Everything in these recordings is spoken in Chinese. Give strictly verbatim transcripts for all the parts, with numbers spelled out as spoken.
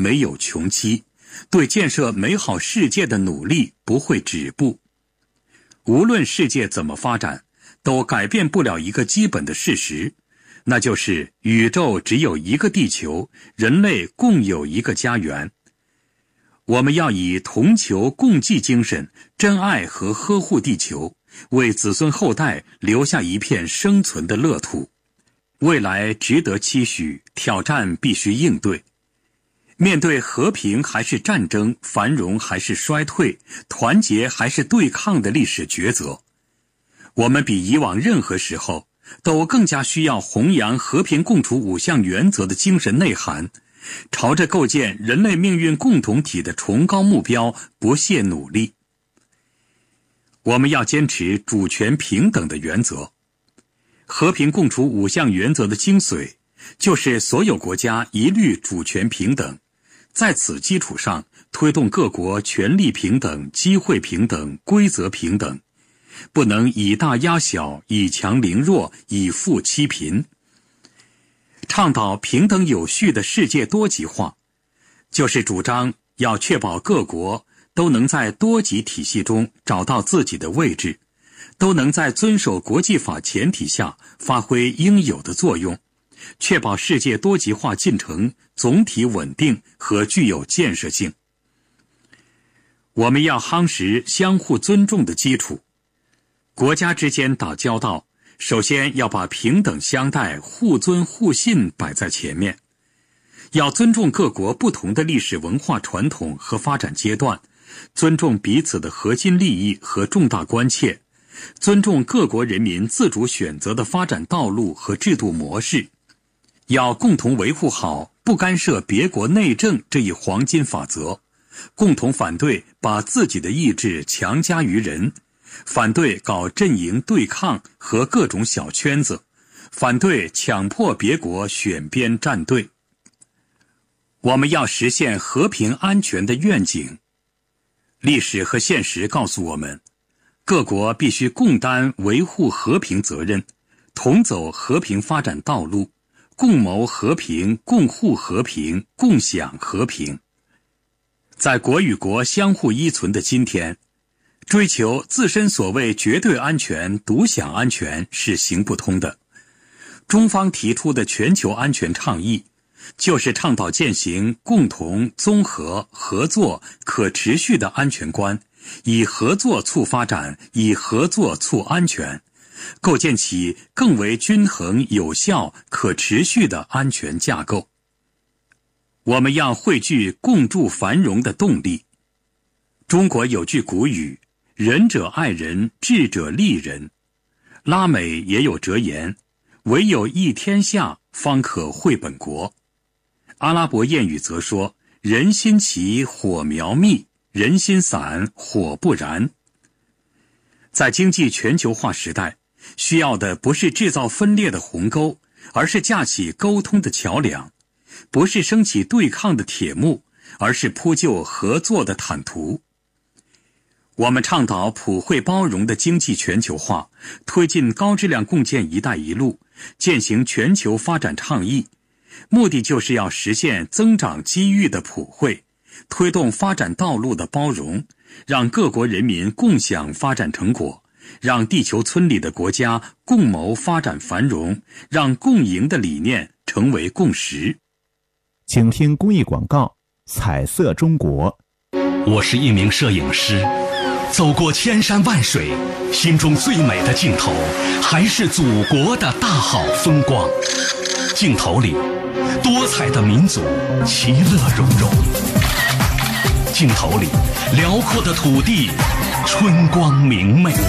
没有穷期，对建设美好世界的努力不会止步。无论世界怎么发展，都改变不了一个基本的事实，那就是宇宙只有一个地球，人类共有一个家园。我们要以同求共济精神，珍爱和呵护地球，为子孙后代留下一片生存的乐土。未来值得期许，挑战必须应对。面对和平还是战争，繁荣还是衰退，团结还是对抗的历史抉择，我们比以往任何时候都更加需要弘扬和平共处五项原则的精神内涵，朝着构建人类命运共同体的崇高目标不懈努力。我们要坚持主权平等的原则。和平共处五项原则的精髓，就是所有国家一律主权平等，在此基础上推动各国权力平等、机会平等、规则平等，不能以大压小，以强凌弱，以富欺贫。倡导平等有序的世界多极化，就是主张要确保各国都能在多极体系中找到自己的位置，都能在遵守国际法前提下发挥应有的作用，确保世界多极化进程总体稳定和具有建设性。我们要夯实相互尊重的基础，国家之间打交道，首先要把平等相待、互尊互信摆在前面，要尊重各国不同的历史文化传统和发展阶段，尊重彼此的核心利益和重大关切，尊重各国人民自主选择的发展道路和制度模式，要共同维护好不干涉别国内政这一黄金法则，共同反对把自己的意志强加于人，反对搞阵营对抗和各种小圈子，反对强迫别国选边站队。我们要实现和平安全的愿景。历史和现实告诉我们，各国必须共担维护和平责任，同走和平发展道路，共谋和平，共护和平，共享和平。在国与国相互依存的今天，追求自身所谓绝对安全、独享安全是行不通的。中方提出的全球安全倡议，就是倡导践行共同、综合、合作、可持续的安全观，以合作促发展，以合作促安全，构建起更为均衡、有效、可持续的安全架构。我们要汇聚共筑繁荣的动力。中国有句古语，仁者爱人，智者利人。拉美也有哲言，唯有益天下，方可惠本国。阿拉伯谚语则说，人心齐，火苗密；人心散，火不燃。在经济全球化时代，需要的不是制造分裂的鸿沟，而是架起沟通的桥梁；不是升起对抗的铁幕，而是铺就合作的坦途。我们倡导普惠包容的经济全球化，推进高质量共建“一带一路”，践行全球发展倡议，目的就是要实现增长机遇的普惠，推动发展道路的包容，让各国人民共享发展成果，让地球村里的国家共谋发展繁荣，让共赢的理念成为共识。 请听公益广告，彩色中国。 我是一名摄影师，走过千山万水，心中最美的镜头还是祖国的大好风光。镜头里多彩的民族其乐融融，镜头里辽阔的土地春光明媚，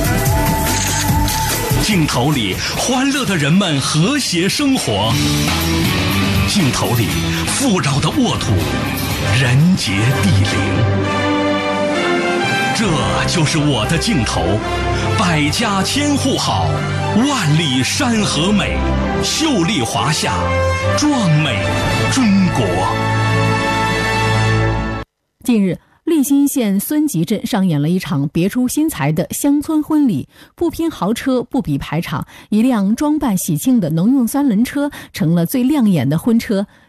镜头里欢乐的人们和谐生活，镜头里富饶的沃土人杰地灵。这就是我的镜头，百家千户好，万里山河美，秀丽华夏，壮美中国。 近日，利辛县孙集镇上演了一场别出心裁的乡村婚礼，不拼豪车，不比排场，一辆装扮喜庆的农用三轮车成了最亮眼的婚车。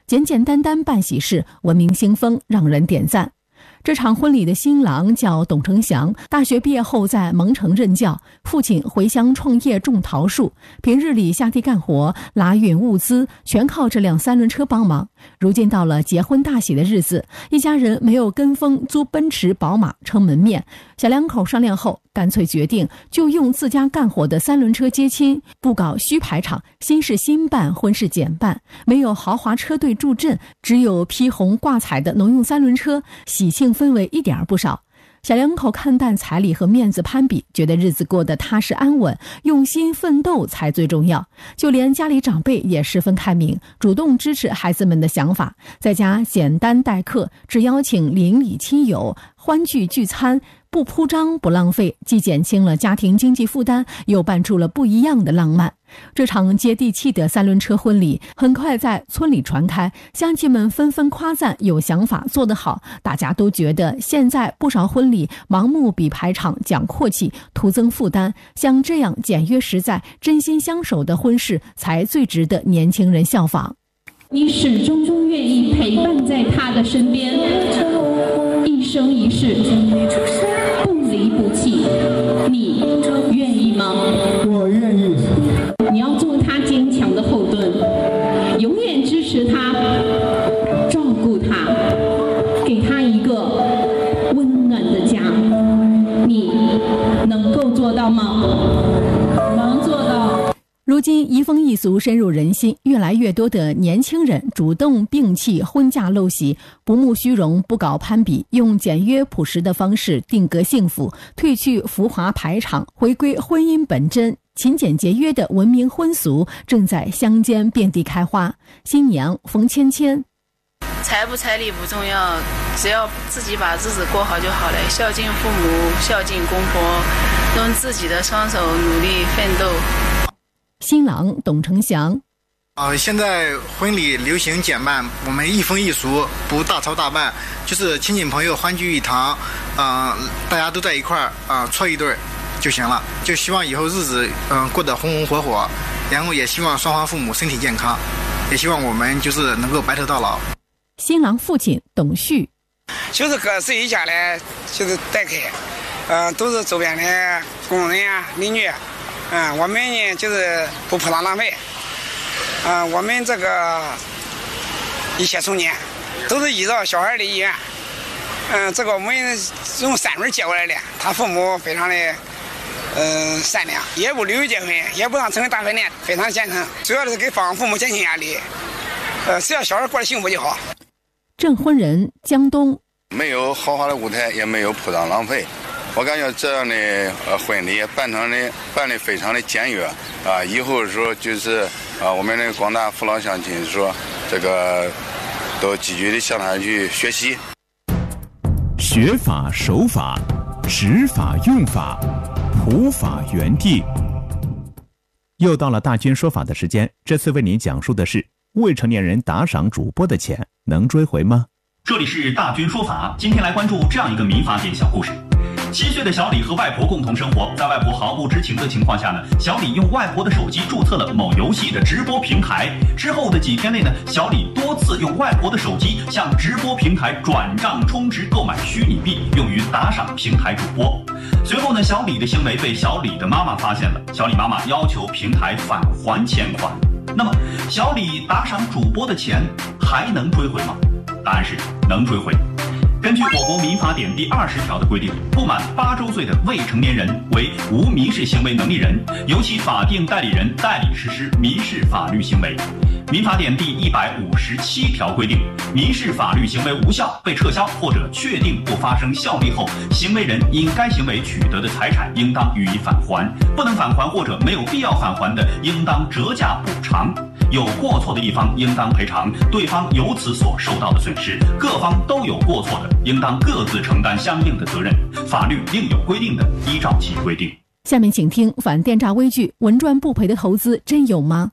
简简单单办喜事，文明兴风，让人点赞。这场婚礼的新郎叫董成祥，大学毕业后在蒙城任教，父亲回乡创业种桃树，平日里下地干活、拉运物资，全靠这辆三轮车帮忙。如今到了结婚大喜的日子，一家人没有跟风租奔驰、宝马撑门面，小两口商量后，干脆决定就用自家干活的三轮车接亲，不搞虚排场，新事新办，婚事简办，没有豪华车队助阵，只有披红挂彩的农用三轮车，喜庆氛围一点不少。小两口看淡彩礼和面子攀比，觉得日子过得踏实安稳，用心奋斗才最重要。就连家里长辈也十分开明，主动支持孩子们的想法，在家简单待客，只邀请邻里亲友，欢聚聚餐，不铺张不浪费，既减轻了家庭经济负担，又伴出了不一样的浪漫。这场接地气的三轮车婚礼很快在村里传开，乡亲们纷纷夸赞有想法，做得好。大家都觉得现在不少婚礼盲目比排场，讲阔气，徒增负担，像这样简约实在、真心相守的婚事才最值得年轻人效仿。 你始终终愿意陪伴在他的身边，一生一世，不离不弃，你愿意吗？ 我愿意。 你要做他坚强的后盾，永远支持他，照顾他，给他一个温暖的家。你能够做到吗？能做到。 如今移风易俗深入人心，越来越多的年轻人主动摒弃婚嫁陋习，不慕虚荣，不搞攀比，用简约朴实的方式定格幸福，褪去浮华排场，回归婚姻本真。勤俭节约的文明婚俗正在乡间遍地开花。新娘冯芊芊： 彩不彩礼不重要，只要自己把日子过好就好了，孝敬父母，孝敬公婆，用自己的双手努力奋斗。 新郎董成祥： 呃，现在婚礼流行简办，我们一风一俗，不大操大办，就是亲戚朋友欢聚一堂，呃，大家都在一块儿啊，搓一对就行了。就希望以后日子嗯、呃、过得红红火火，然后也希望双方父母身体健康，也希望我们就是能够白头到老。 新郎父亲董旭： 就是各自一家的，就是待客，呃，都是周边的工人啊、邻居。嗯，我们呢就是不铺张浪费，嗯，我们这个一切从简，都是依照小孩的意愿。嗯，这个我们用三轮接过来的，他父母非常的嗯、呃、善良，也不旅游结婚，也不让成为大饭店，非常虔诚，主要是给方父母减轻压力。呃，只要小孩过得幸福就好。 证婚人江东： 没有豪华的舞台，也没有铺张浪费。我感觉这样的呃婚礼办成的办的非常的简约啊，以后说就是啊我们的广大父老乡亲说这个都积极的向他去学习。 学法守法，执法用法，普法原地。又到了大军说法的时间，这次为您讲述的是未成年人打赏主播的钱能追回吗？ 这里是大军说法，今天来关注这样一个民法典小故事。七岁的小李和外婆共同生活，在外婆毫不知情的情况下呢，小李用外婆的手机注册了某游戏的直播平台。之后的几天内呢，小李多次用外婆的手机向直播平台转账充值购买虚拟币，用于打赏平台主播。随后呢，小李的行为被小李的妈妈发现了，小李妈妈要求平台返还欠款。那么，小李打赏主播的钱还能追回吗？答案是能追回。根据我国民法典第二十条的规定，不满八周岁的未成年人为无民事行为能力人，由其法定代理人代理实施民事法律行为。民法典第一百五十七条规定，民事法律行为无效、被撤销或者确定不发生效力后，行为人因该行为取得的财产应当予以返还，不能返还或者没有必要返还的，应当折价补偿。有过错的一方应当赔偿对方由此所受到的损失，各方都有过错的，应当各自承担相应的责任。法律另有规定的，依照其规定。 下面请听反电诈微剧：稳赚不赔的投资真有吗？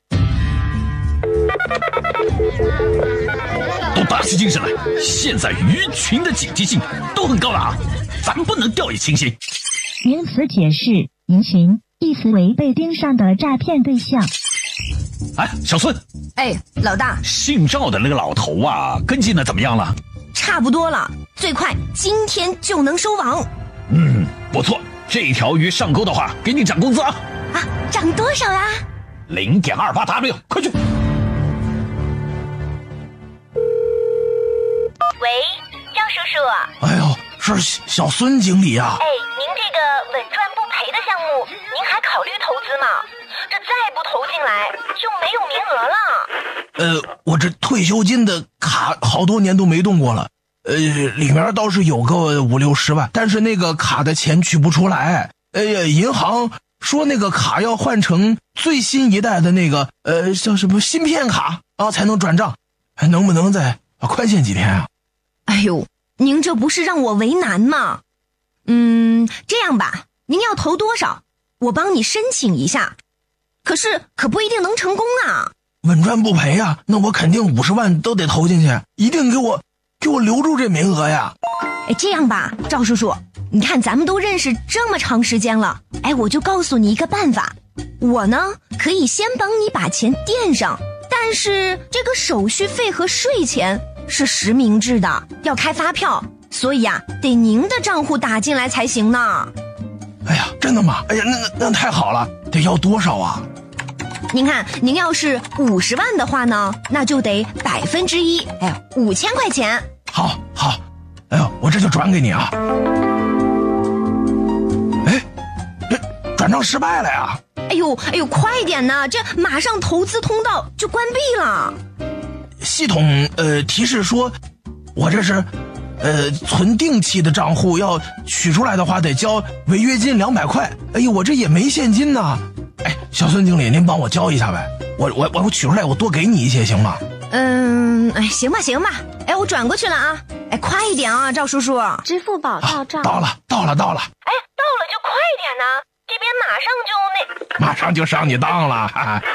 都打起精神来，现在鱼群的警惕性都很高了啊，咱不能掉以轻心。 原词解释：鱼群意思为被盯上的诈骗对象。 哎，小孙。 哎，老大。 姓赵的那个老头啊，跟进的怎么样了？ 差不多了，最快今天就能收网。 嗯，不错，这条鱼上钩的话，给你涨工资啊！ 啊，涨多少呀？ 零点二八 W， 快去！ 喂，赵叔叔。 哎呦，是小孙经理啊。 哎，您这个稳赚不赔的项目，您还考虑投资吗？这再不投进来就没有名额了。 呃，我这退休金的卡好多年都没动过了，呃，里面倒是有个五六十万，但是那个卡的钱取不出来。哎呀，银行说那个卡要换成最新一代的那个呃叫什么芯片卡啊才能转账，还能不能再宽限几天啊？ 哎呦，您这不是让我为难吗？嗯，这样吧，您要投多少，我帮你申请一下。可是可不一定能成功啊。 稳赚不赔啊，那我肯定五十万都得投进去，一定给我给我留住这名额呀。 哎，这样吧，赵叔叔，你看咱们都认识这么长时间了，哎，我就告诉你一个办法，我呢可以先帮你把钱垫上，但是这个手续费和税钱是实名制的，要开发票，所以啊得您的账户打进来才行呢。 哎呀，真的吗？哎呀，那那那太好了，得要多少啊？ 您看，您要是五十万的话呢，那就得百分之一，哎，五千块钱。 好，好，哎呦，我这就转给你啊。哎，这转账失败了呀！ 哎呦，哎呦，快点呐，这马上投资通道就关闭了。 系统呃提示说，我这是呃存定期的账户，要取出来的话得交违约金两百块。哎呦，我这也没现金呐。哎，小孙经理，您帮我交一下呗，我我我取出来，我多给你一些行吗？ 嗯，哎，行吧行吧，哎，我转过去了啊，哎，快一点啊，赵叔叔。 支付宝到账、 啊。到了，到了，到了。 哎，到了就快点呢，这边马上就那，马上就上你当了。哈哈。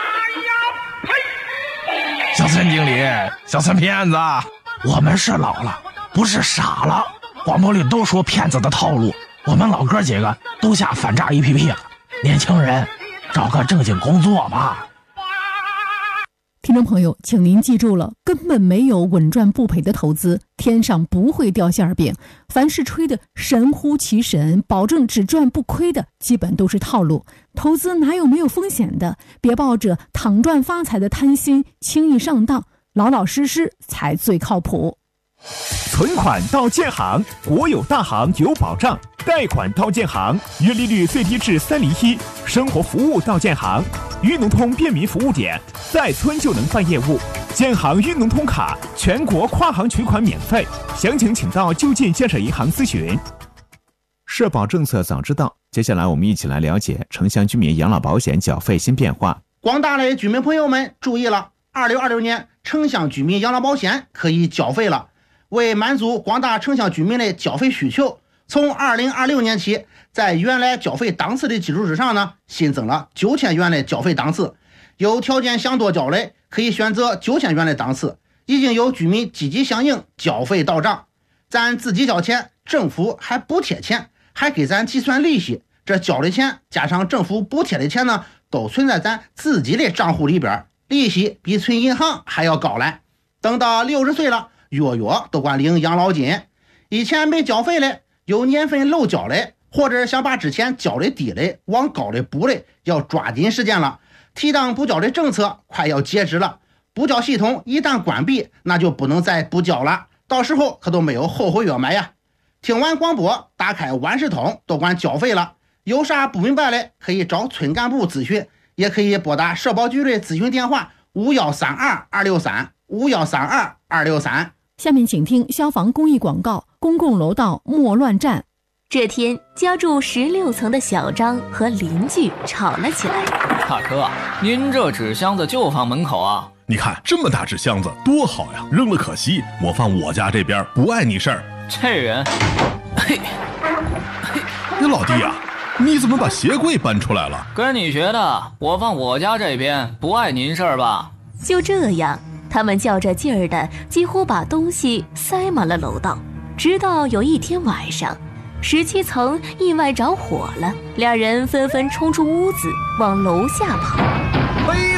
小孙经理，小孙骗子，我们是老了，不是傻了。广播里都说骗子的套路，我们老哥几个都下反诈 A P P 了。年轻人，找个正经工作吧。 听众朋友，请您记住了，根本没有稳赚不赔的投资，天上不会掉馅饼。凡是吹的神乎其神，保证只赚不亏的，基本都是套路。投资哪有没有风险的？别抱着躺赚发财的贪心，轻易上当，老老实实才最靠谱。 存款到建行，国有大行有保障；贷款到建行，月利率最低至三厘一；生活服务到建行，裕农通便民服务点，再存就能办业务。建行裕农通卡全国跨行取款免费，详情请到就近建设银行咨询。社保政策早知道，接下来我们一起来了解城乡居民养老保险缴费新变化。 广大的居民朋友们注意了，二零二六年城乡居民养老保险可以缴费了。为满足广大城乡居民的缴费需求，从二零二六年起，在原来缴费档次的基础之上呢，新增了九千元的缴费档次。有条件想多缴的，可以选择九千元的档次。已经有居民积极响应，缴费到账。咱自己交钱，政府还补贴钱，还给咱计算利息。这交的钱加上政府补贴的钱呢，都存在咱自己的账户里边，利息比存银行还要高来。等到六十岁了，月月都管领养老金。以前没缴费的，有年份漏缴的，或者想把之前缴的低的往高的补的，要抓紧时间了。提档补缴的政策快要截止了，补缴系统一旦关闭，那就不能再补缴了，到时候可都没有后悔药买呀。听完广播，打开万事通，都管缴费了。有啥不明白的，可以找村干部咨询，也可以拨打社保局的咨询电话五一三二二六三五一三二二六三。 下面请听消防公益广告：公共楼道莫乱站。 这天，家住十六层的小张和邻居吵了起来。 大哥，您这纸箱子就放门口啊？ 你看这么大纸箱子多好呀，扔了可惜，我放我家这边不碍你事儿。 这人，嘿， 嘿，那老弟啊，你怎么把鞋柜搬出来了？ 跟你学的，我放我家这边不碍您事儿吧？ 就这样，他们较着劲儿的，几乎把东西塞满了楼道。直到有一天晚上，十七层意外着火了，两人纷纷冲出屋子，往楼下跑。 哎呦嚯！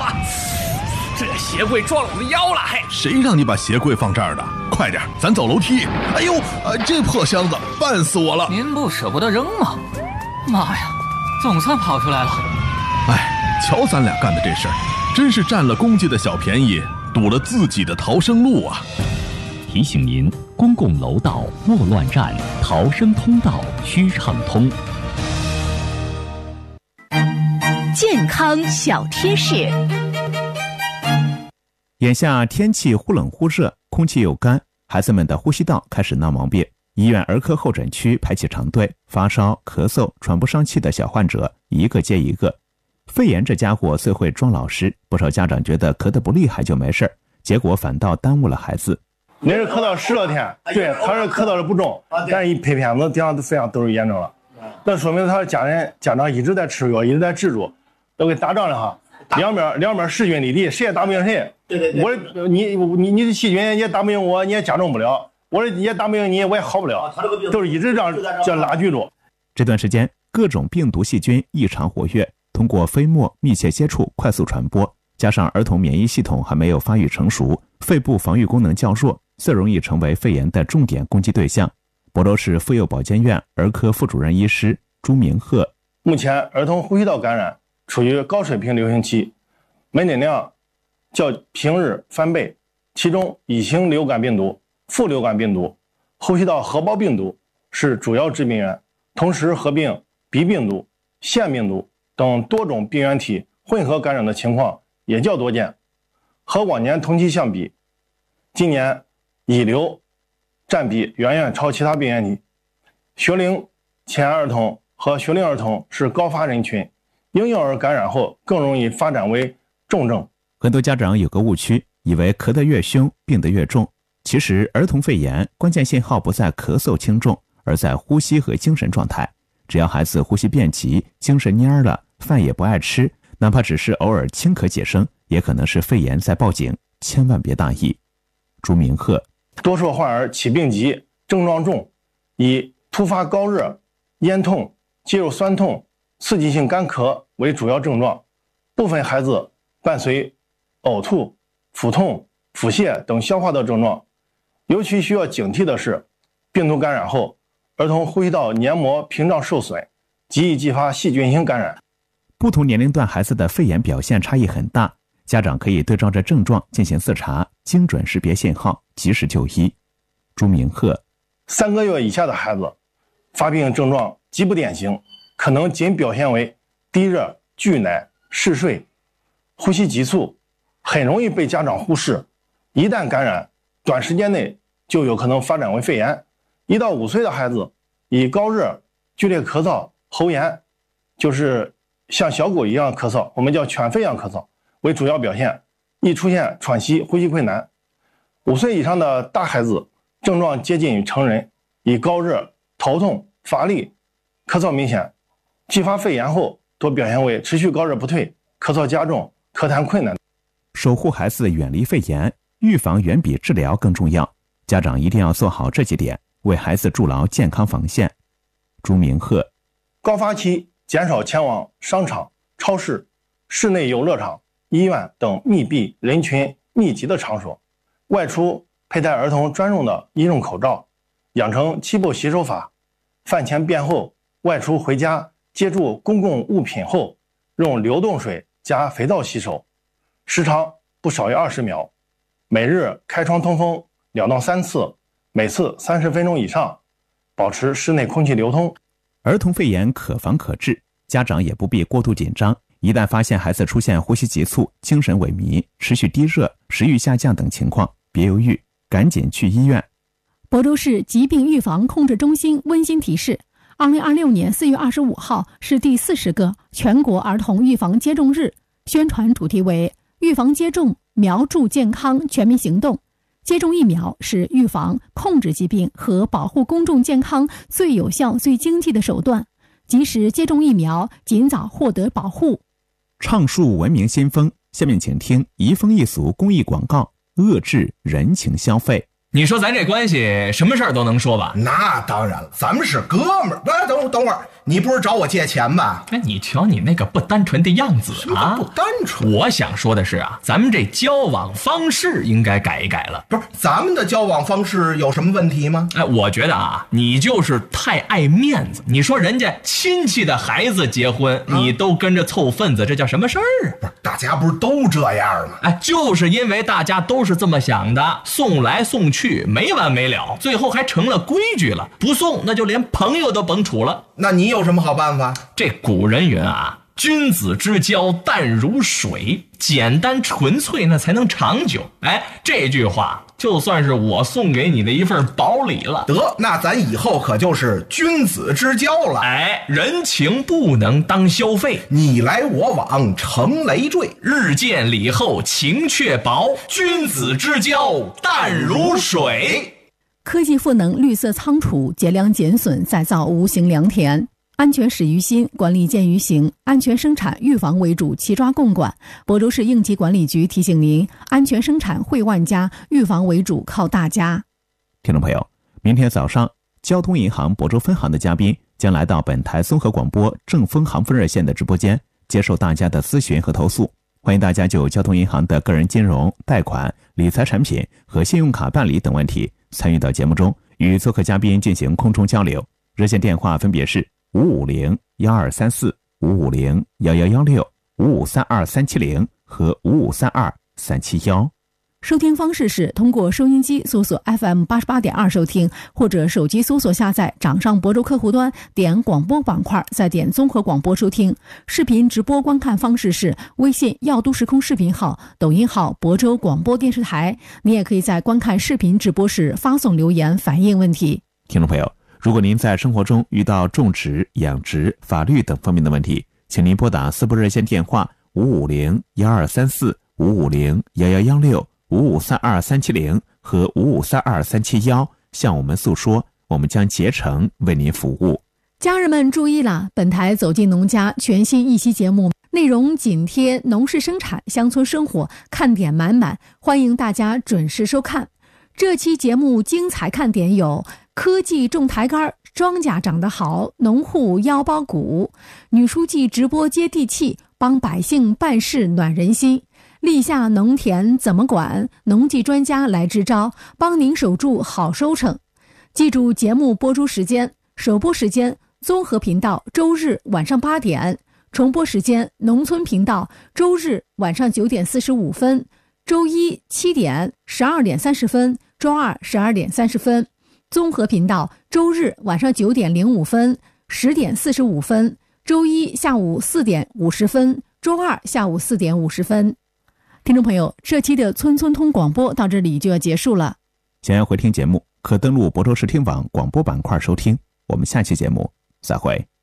啊！这鞋柜撞了我的腰了，嘿！ 谁让你把鞋柜放这儿的？快点，咱走楼梯。哎呦，呃，这破箱子绊死我了！ 您不舍不得扔吗？妈呀，总算跑出来了！ 哎，瞧咱俩干的这事儿，真是占了公家的小便宜，堵了自己的逃生路啊！ 提醒您，公共楼道莫乱占，逃生通道需畅通。 健康小贴士。 眼下天气忽冷忽热，空气又干，孩子们的呼吸道开始闹毛病，医院儿科候诊区排起长队，发烧、咳嗽、喘不上气的小患者一个接一个。肺炎这家伙最会装老实，不少家长觉得咳得不厉害就没事，结果反倒耽误了孩子。 那是咳到十多天，对，他是咳到的不重，但是一拍片子，地上肺上都是炎症了，那说明他的家人家长一直在吃药，一直在治住，都给打仗了哈。两边两边势均力敌，谁也打不赢谁。对对对，我你你你的细菌也打不赢我，你也加重不了；我也打不赢你，我也好不了。都是一直这样这拉锯住。 这段时间，各种病毒细菌异常活跃，通过飞沫密切接触快速传播，加上儿童免疫系统还没有发育成熟，肺部防御功能较弱，最容易成为肺炎的重点攻击对象。亳州市妇幼保健院儿科副主任医师朱明鹤， 目前儿童呼吸道感染处于高水平流行期，门诊量较平日翻倍，其中乙型流感病毒、副流感病毒、呼吸道合胞病毒是主要致病源，同时合并鼻病毒、腺病毒等多种病原体混合感染的情况也较多见。和往年同期相比，今年乙流占比远远超其他病原体，学龄前儿童和学龄儿童是高发人群，婴幼儿感染后更容易发展为重症。 很多家长有个误区，以为咳得越凶病得越重，其实儿童肺炎关键信号不在咳嗽轻重，而在呼吸和精神状态。只要孩子呼吸变急，精神蔫了，饭也不爱吃，哪怕只是偶尔轻咳几声，也可能是肺炎在报警，千万别大意。朱明鹤， 多数患儿起病急，症状重，以突发高热、咽痛、肌肉酸痛、刺激性干咳为主要症状，部分孩子伴随呕吐、腹痛、腹泻等消化道症状。尤其需要警惕的是，病毒感染后，儿童呼吸道黏膜屏障受损，极易继发细菌性感染。 不同年龄段孩子的肺炎表现差异很大，家长可以对照着症状进行自查，精准识别信号，及时就医。朱明鹤， 三个月以下的孩子发病症状极不典型，可能仅表现为低热、拒奶、嗜睡、呼吸急促，很容易被家长忽视。一旦感染，短时间内就有可能发展为肺炎。一到五岁的孩子以高热、剧烈咳嗽、喉炎，就是像小狗一样咳嗽，我们叫犬吠样咳嗽为主要表现，易出现喘息、呼吸困难。五岁以上的大孩子症状接近于成人，以高热、头痛、乏力、咳嗽明显，继发肺炎后多表现为持续高热不退、咳嗽加重、咳痰困难。 守护孩子远离肺炎，预防远比治疗更重要，家长一定要做好这几点，为孩子筑牢健康防线。朱明鹤， 高发期减少前往商场、超市、室内游乐场、医院等密闭人群密集的场所，外出佩戴儿童专用的医用口罩，养成七步洗手法，饭前便后外出回家接触公共物品后，用流动水加肥皂洗手，时长不少于二十秒，每日开窗通风两到三次，每次三十分钟以上，保持室内空气流通。 儿童肺炎可防可治，家长也不必过度紧张。一旦发现孩子出现呼吸急促、精神萎靡、持续低热、食欲下降等情况，别犹豫，赶紧去医院。 亳州市疾病预防控制中心温馨提示：二零二六年四月二十五号是第四十个全国儿童预防接种日，宣传主题为预防接种，苗助健康全民行动。接种疫苗是预防、控制疾病和保护公众健康最有效、最经济的手段。及时接种疫苗，尽早获得保护。 倡树文明先锋，下面请听移风易俗公益广告，遏制人情消费。 你说咱这关系什么事儿都能说吧？ 那当然了，咱们是哥们儿。哎，等等会儿，你不是找我借钱吧？ 哎，你瞧你那个不单纯的样子啊！ 不单纯。 我想说的是啊，咱们这交往方式应该改一改了。 不是，咱们的交往方式有什么问题吗？ 哎，我觉得啊，你就是太爱面子。你说人家亲戚的孩子结婚，啊、你都跟着凑份子，这叫什么事儿？ 不是，大家不是都这样吗？ 哎，就是因为大家都是这么想的，送来送去。没完没了，最后还成了规矩了。不送那就连朋友都甭处了。 那你有什么好办法？ 这古人云啊，君子之交淡如水，简单纯粹那才能长久。哎，这句话就算是我送给你的一份薄礼了。 得，那咱以后可就是君子之交了。 哎，人情不能当消费， 你来我往成累赘， 日见礼后情却薄，君子之交淡如水。 科技赋能绿色仓储，节粮减损，再造无形良田。安全始于心，管理见于行，安全生产预防为主，齐抓共管。亳州市应急管理局提醒您，安全生产惠万家，预防为主靠大家。 听众朋友，明天早上交通银行亳州分行的嘉宾将来到本台综合广播正丰行分热线的直播间，接受大家的咨询和投诉。欢迎大家就交通银行的个人金融、贷款、理财产品和信用卡办理等问题参与到节目中，与做客嘉宾进行空中交流。热线电话分别是五五零幺二三四、五五零幺幺幺六、五五三二三七零和五五三二三七幺。 收听方式是通过收音机搜索 F M 八十八点二收听，或者手机搜索下载掌上亳州客户端，点广播板块，再点综合广播收听。视频直播观看方式是微信耀都时空视频号、抖音号亳州广播电视台。你也可以在观看视频直播时发送留言反映问题。 听众朋友，如果您在生活中遇到种植、养殖、法律等方面的问题，请您拨打私部热线电话五五零幺二三四、五五零幺幺幺六、五五三二三七零和五五三二三七幺，向我们诉说，我们将竭诚为您服务。 家人们注意了，本台走进农家全新一期节目，内容紧贴农事生产、乡村生活，看点满满，欢迎大家准时收看。这期节目精彩看点有：科技种抬杆，庄稼长得好，农户腰包鼓；女书记直播接地气，帮百姓办事暖人心；立夏农田怎么管，农技专家来支招，帮您守住好收成。记住节目播出时间：首播时间综合频道周日晚上八点，重播时间农村频道周日晚上九点四十五分，周一七点、十二点三十分，周二十二点三十分。综合频道周日晚上九点零五分、十点四十五分，周一下午四点五十分，周二下午四点五十分。听众朋友，这期的村村通广播到这里就要结束了。 想要回听节目，可登录亳州视听网广播板块收听。我们下期节目再会。